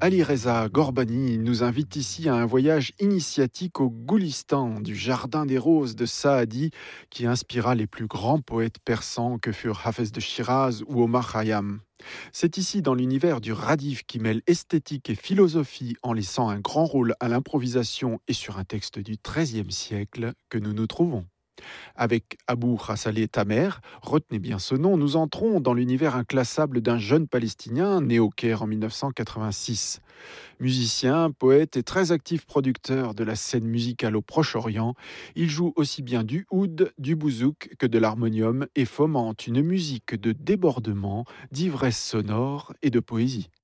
Ali Reza Gorbani nous invite ici à un voyage initiatique au Goulistan, du Jardin des Roses de Saadi, qui inspira les plus grands poètes persans que furent Hafez de Shiraz ou Omar Khayyam. C'est ici, dans l'univers du Radif, qui mêle esthétique et philosophie en laissant un grand rôle à l'improvisation et sur un texte du XIIIe siècle, que nous nous trouvons. Avec Abou Khassaleh Tamer, retenez bien ce nom, nous entrons dans l'univers inclassable d'un jeune Palestinien né au Caire en 1986. Musicien, poète et très actif producteur de la scène musicale au Proche-Orient, il joue aussi bien du oud, du bouzouk que de l'harmonium et fomente une musique de débordement, d'ivresse sonore et de poésie.